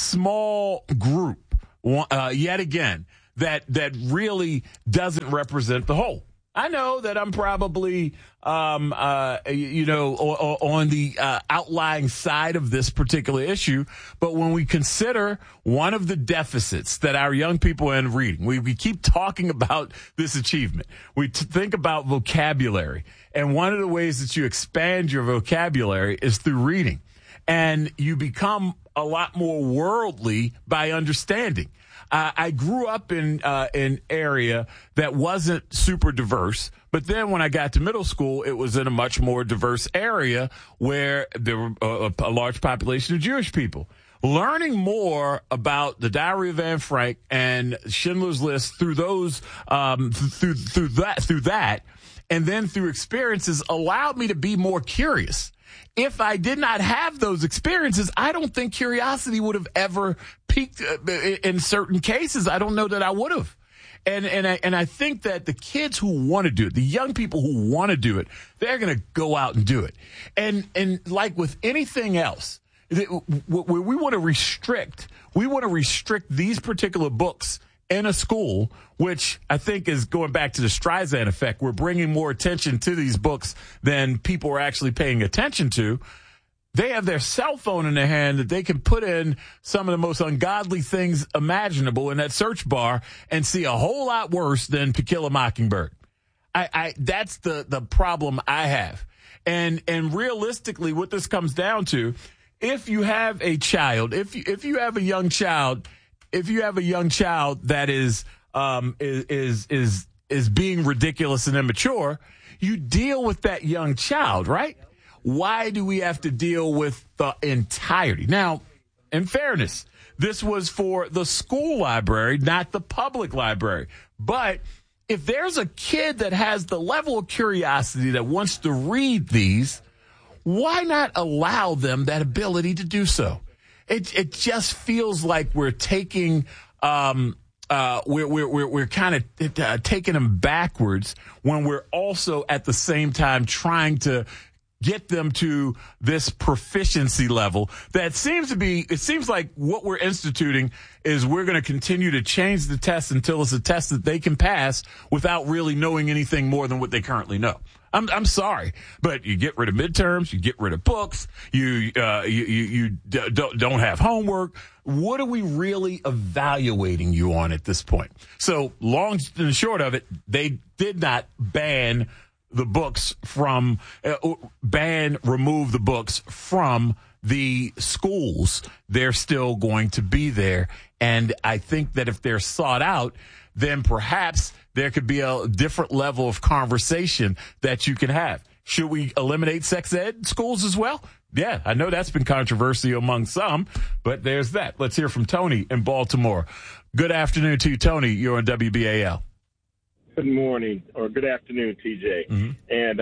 S9: small group uh, yet again. That that really doesn't represent the whole. I know that I'm probably, um, uh, you know, o- o- on the uh, outlying side of this particular issue. But when we consider one of the deficits that our young people are in reading, we, we keep talking about this achievement. We t- think about vocabulary. And one of the ways that you expand your vocabulary is through reading. And you become a lot more worldly by understanding. Uh, I grew up in uh, an area that wasn't super diverse, but then when I got to middle school, it was in a much more diverse area where there were a, a large population of Jewish people. Learning more about the Diary of Anne Frank and Schindler's List through those, um, th- through through that through that, and then through experiences allowed me to be more curious. If I did not have those experiences, I don't think curiosity would have ever peaked in certain cases. I don't know that I would have. And and I, and I think that the kids who want to do it, the young people who want to do it, they're going to go out and do it. And and like with anything else, where we want to restrict, we want to restrict these particular books in a school, which I think is going back to the Streisand effect. We're bringing more attention to these books than people are actually paying attention to. They have their cell phone in their hand that they can put in some of the most ungodly things imaginable in that search bar and see a whole lot worse than To Kill a Mockingbird. I, I that's the, the problem I have. And and realistically, what this comes down to, if you have a child, if you, if you have a young child, if you have a young child that is um is is is is being ridiculous and immature, you deal with that young child, right? Why do we have to deal with the entirety? Now, in fairness, this was for the school library, not the public library. But if there's a kid that has the level of curiosity that wants to read these, why not allow them that ability to do so? It it just feels like we're taking um uh we're we're we're, we're kind of uh, taking them backwards when we're also at the same time trying to get them to this proficiency level that seems to be, it seems like what we're instituting is we're going to continue to change the test until it's a test that they can pass without really knowing anything more than what they currently know. I'm I'm sorry, but you get rid of midterms, you get rid of books, you uh, you you, you d- don't have homework. What are we really evaluating you on at this point? So long and short of it, they did not ban the books from uh, ban remove the books from the schools. They're still going to be there, and I think that if they're sought out, then perhaps there could be a different level of conversation that you can have. Should we eliminate sex ed schools as well? Yeah, I know that's been controversial among some, but there's that. Let's hear from Tony in Baltimore. Good afternoon to you, Tony. You're on W B A L.
S11: Good morning, or good afternoon, T J.
S9: Mm-hmm.
S11: And uh,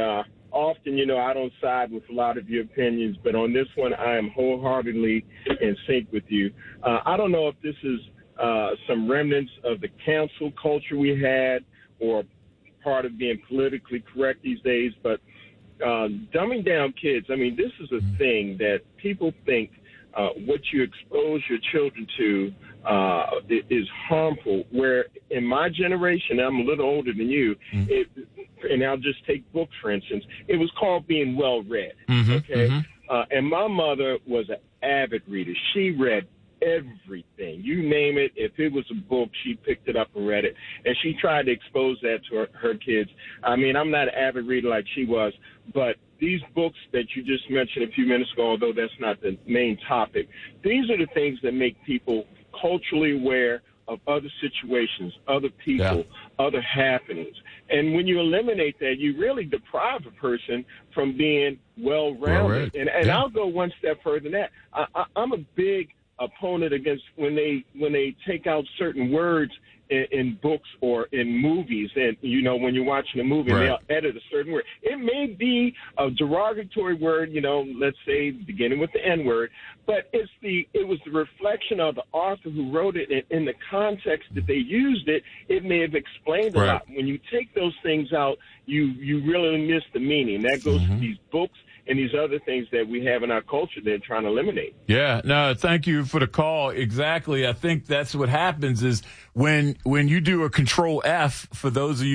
S11: often, you know, I don't side with a lot of your opinions, but on this one, I am wholeheartedly in sync with you. Uh, I don't know if this is uh, some remnants of the cancel culture we had or part of being politically correct these days, but uh, dumbing down kids, I mean, this is a thing that people think uh, what you expose your children to uh, is harmful, where in my generation, I'm a little older than you, mm-hmm. it, and I'll just take books, for instance, it was called being well-read, mm-hmm, okay? Mm-hmm. Uh, and my mother was an avid reader. She read everything. You name it. If it was a book, she picked it up and read it. And she tried to expose that to her, her kids. I mean, I'm not an avid reader like she was, but these books that you just mentioned a few minutes ago, although that's not the main topic, these are the things that make people culturally aware of other situations, other people, yeah. other happenings. And when you eliminate that, you really deprive a person from being well-rounded. Well, and and yeah. I'll go one step further than that. I, I, I'm a big opponent against when they when they take out certain words in, in books or in movies, and you know when you're watching a movie right. and they'll edit a certain word. It may be a derogatory word, you know, let's say beginning with the N word, but it's the it was the reflection of the author who wrote it, and in the context that they used it, it may have explained a right. lot. When you take those things out, you you really miss the meaning. That goes mm-hmm. to these books and these other things that we have in our culture they're trying to eliminate.
S9: Yeah, no, thank you for the call. Exactly. I think that's what happens is when when you do a control F, for those of you